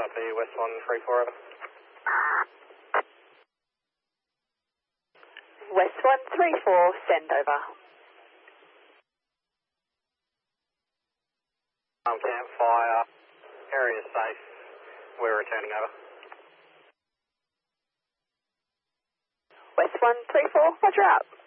RP West 134 over. West 134, send over. Campfire, area safe, we're returning over. West 134, roger up.